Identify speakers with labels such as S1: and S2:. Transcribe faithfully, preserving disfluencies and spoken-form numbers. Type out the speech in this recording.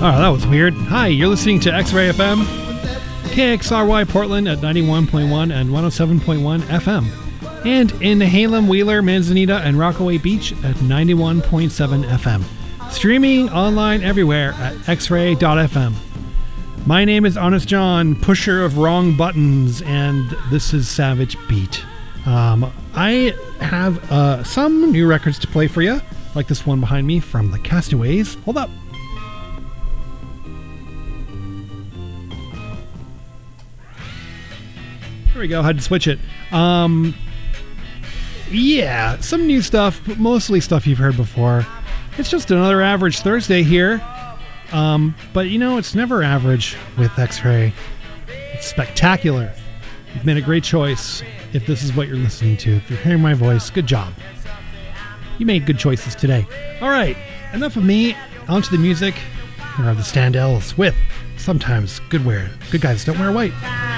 S1: Oh, that was weird. Hi, you're listening to X-Ray F M, K X R Y Portland at ninety-one point one and one oh seven point one F M. And in Halem, Wheeler, Manzanita, and Rockaway Beach at ninety-one point seven F M. Streaming online everywhere at x ray dot f m. My name is Honest John, pusher of wrong buttons, and this is Savage Beat. Um, I have uh, some new records to play for you, like this one behind me from the Castaways. Hold up. There we go, had to switch it. Um, yeah, some new stuff, but mostly stuff you've heard before. It's just another average Thursday here. Um, but you know, it's never average with X-Ray. It's spectacular. You've made a great choice if this is what you're listening to. If you're hearing my voice, good job. You made good choices today. All right, enough of me. On to the music. Here are the Standells with Sometimes Good Wear. Good guys don't wear white.